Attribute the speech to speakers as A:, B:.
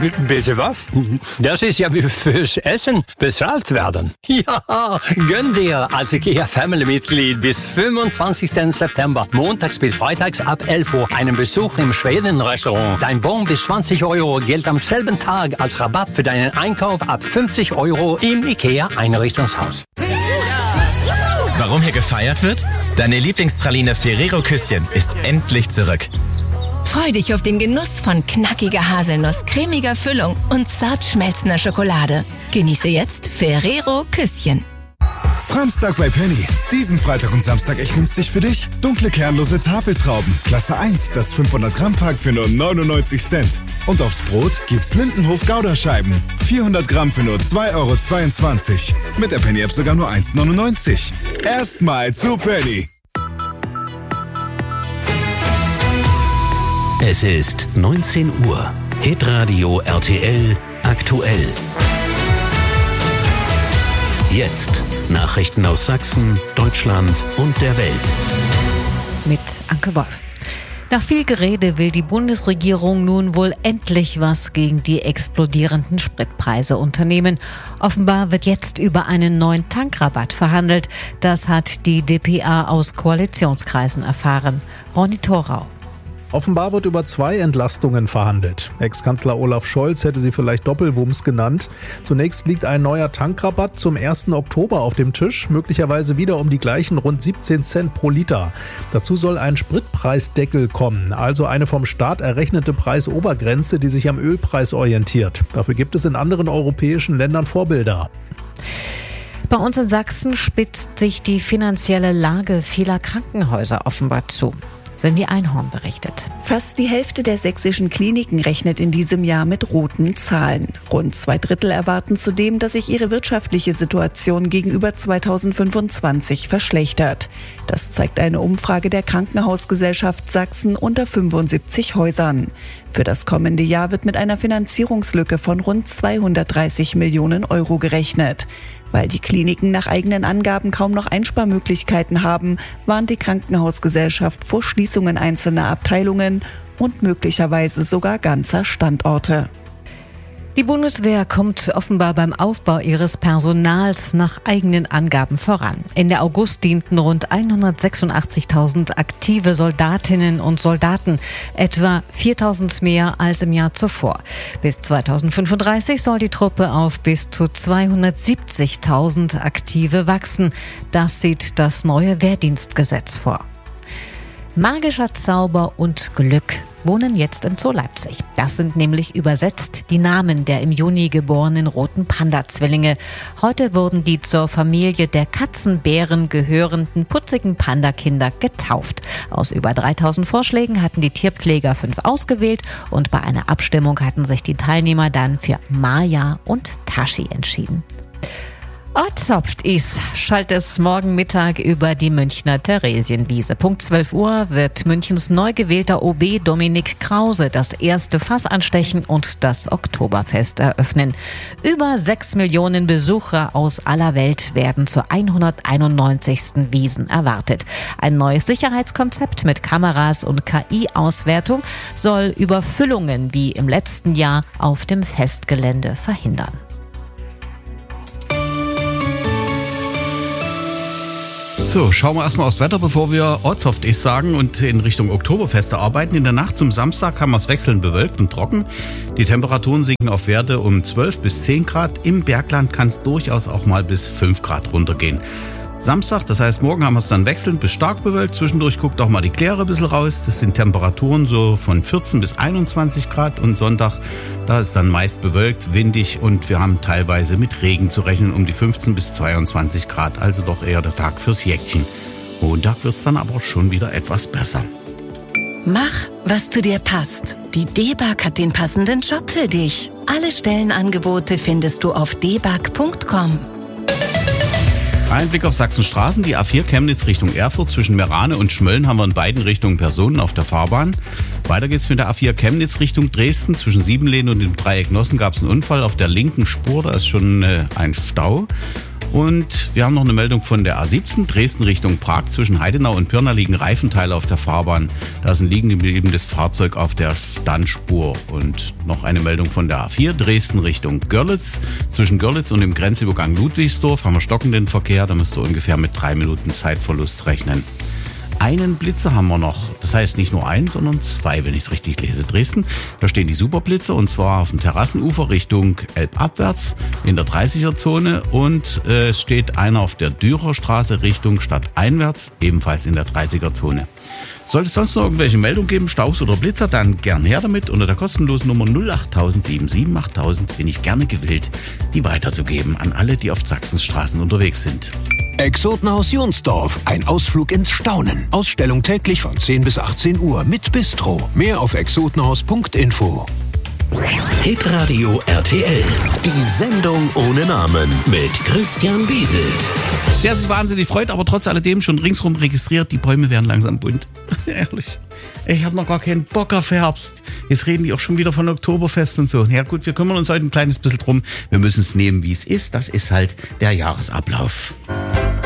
A: Bitte was? Das ist ja wie fürs Essen bezahlt werden. Ja, gönn dir als IKEA-Family-Mitglied bis 25. September, montags bis freitags ab 11 Uhr, einen Besuch im Schweden-Restaurant. Dein Bon bis 20 Euro gilt am selben Tag als Rabatt für deinen Einkauf ab 50 Euro im IKEA-Einrichtungshaus.
B: Warum hier gefeiert wird? Deine Lieblingspraline Ferrero Küsschen ist endlich zurück.
C: Freu dich auf den Genuss von knackiger Haselnuss, cremiger Füllung und zart schmelzender Schokolade. Genieße jetzt Ferrero Küsschen.
D: Samstag bei Penny. Diesen Freitag und Samstag echt günstig für dich. Dunkle kernlose Tafeltrauben. Klasse 1, das 500 Gramm Pack für nur 99 Cent. Und aufs Brot gibt's Lindenhof Gouda-Scheiben. 400 Gramm für nur 2,22 €. Mit der Penny-App sogar nur 1,99 €. Erstmal zu Penny.
E: Es ist 19 Uhr. Hitradio RTL aktuell. Jetzt Nachrichten aus Sachsen, Deutschland und der Welt.
F: Mit Anke Wolf. Nach viel Gerede will die Bundesregierung nun wohl endlich was gegen die explodierenden Spritpreise unternehmen. Offenbar wird jetzt über einen neuen Tankrabatt verhandelt. Das hat die dpa aus Koalitionskreisen erfahren. Ronny Thorau.
G: Offenbar wird über 2 Entlastungen verhandelt. Ex-Kanzler Olaf Scholz hätte sie vielleicht Doppelwumms genannt. Zunächst liegt ein neuer Tankrabatt zum 1. Oktober auf dem Tisch, möglicherweise wieder um die gleichen rund 17 Cent pro Liter. Dazu soll ein Spritpreisdeckel kommen, also eine vom Staat errechnete Preisobergrenze, die sich am Ölpreis orientiert. Dafür gibt es in anderen europäischen Ländern Vorbilder.
F: Bei uns in Sachsen spitzt sich die finanzielle Lage vieler Krankenhäuser offenbar zu. Cindy Einhorn berichtet.
H: Fast die Hälfte der sächsischen Kliniken rechnet in diesem Jahr mit roten Zahlen. Rund 2/3 erwarten zudem, dass sich ihre wirtschaftliche Situation gegenüber 2025 verschlechtert. Das zeigt eine Umfrage der Krankenhausgesellschaft Sachsen unter 75 Häusern. Für das kommende Jahr wird mit einer Finanzierungslücke von rund 230 Millionen € gerechnet. Weil die Kliniken nach eigenen Angaben kaum noch Einsparmöglichkeiten haben, warnt die Krankenhausgesellschaft vor Schließungen einzelner Abteilungen und möglicherweise sogar ganzer Standorte.
F: Die Bundeswehr kommt offenbar beim Aufbau ihres Personals nach eigenen Angaben voran. Ende August dienten rund 186.000 aktive Soldatinnen und Soldaten, etwa 4.000 mehr als im Jahr zuvor. Bis 2035 soll die Truppe auf bis zu 270.000 Aktive wachsen. Das sieht das neue Wehrdienstgesetz vor. Magischer Zauber und Glück wohnen jetzt im Zoo Leipzig. Das sind nämlich übersetzt die Namen der im Juni geborenen roten Panda-Zwillinge. Heute wurden die zur Familie der Katzenbären gehörenden putzigen Panda-Kinder getauft. Aus über 3.000 Vorschlägen hatten die Tierpfleger 5 ausgewählt und bei einer Abstimmung hatten sich die Teilnehmer dann für Maya und Tashi entschieden. Ortsopft ist, schallt es morgen Mittag über die Münchner Theresienwiese. Punkt 12 Uhr wird Münchens neu gewählter OB Dominik Krause das erste Fass anstechen und das Oktoberfest eröffnen. Über 6 Millionen Besucher aus aller Welt werden zur 191. Wiesn erwartet. Ein neues Sicherheitskonzept mit Kameras und KI-Auswertung soll Überfüllungen wie im letzten Jahr auf dem Festgelände verhindern.
I: So, schauen wir erstmal aufs Wetter, bevor wir Ortsopft ist sagen und in Richtung Oktoberfeste arbeiten. In der Nacht zum Samstag haben wir es wechselnd bewölkt und trocken. Die Temperaturen sinken auf Werte um 12 bis 10 Grad. Im Bergland kann es durchaus auch mal bis 5 Grad runtergehen. Samstag, das heißt morgen haben wir es dann wechselnd bis stark bewölkt. Zwischendurch guckt auch mal die Kläre ein bisschen raus. Das sind Temperaturen so von 14 bis 21 Grad. Und Sonntag, da ist dann meist bewölkt, windig und wir haben teilweise mit Regen zu rechnen um die 15 bis 22 Grad. Also doch eher der Tag fürs Jäckchen. Montag wird es dann aber schon wieder etwas besser.
C: Mach, was zu dir passt. Die DEBAG hat den passenden Job für dich. Alle Stellenangebote findest du auf debag.com.
I: Ein Blick auf Sachsenstraßen, die A4 Chemnitz Richtung Erfurt. Zwischen Merane und Schmölln haben wir in beiden Richtungen Personen auf der Fahrbahn. Weiter geht's mit der A4 Chemnitz Richtung Dresden. Zwischen Siebenlehn und dem Dreieck Nossen gab es einen Unfall auf der linken Spur. Da ist schon ein Stau. Und wir haben noch eine Meldung von der A17, Dresden Richtung Prag. Zwischen Heidenau und Pirna liegen Reifenteile auf der Fahrbahn. Da ist ein liegen gebliebenes Fahrzeug auf der Standspur. Und noch eine Meldung von der A4, Dresden Richtung Görlitz. Zwischen Görlitz und dem Grenzübergang Ludwigsdorf haben wir stockenden Verkehr. Da müsst ihr ungefähr mit 3 Minuten Zeitverlust rechnen. Einen Blitzer haben wir noch. Das heißt nicht nur einen, sondern 2, wenn ich es richtig lese. Dresden, da stehen die Superblitzer und zwar auf dem Terrassenufer Richtung Elbabwärts in der 30er-Zone und es steht einer auf der Dürerstraße Richtung Stadteinwärts, ebenfalls in der 30er-Zone. Sollte es sonst noch irgendwelche Meldungen geben, Staus oder Blitzer, dann gern her damit. Unter der kostenlosen Nummer 08077 8000 bin ich gerne gewillt, die weiterzugeben an alle, die auf Sachsens Straßen unterwegs sind.
J: Exotenhaus Jonsdorf, ein Ausflug ins Staunen. Ausstellung täglich von 10 bis 18 Uhr mit Bistro. Mehr auf exotenhaus.info.
E: Hitradio RTL. Die Sendung ohne Namen mit Christian Wieselt.
I: Der sich wahnsinnig freut, aber trotz alledem schon ringsrum registriert, die Bäume werden langsam bunt. Ehrlich. Ich habe noch gar keinen Bock auf Herbst. Jetzt reden die auch schon wieder von Oktoberfest und so. Ja gut, wir kümmern uns heute ein kleines bisschen drum. Wir müssen es nehmen, wie es ist. Das ist halt der Jahresablauf.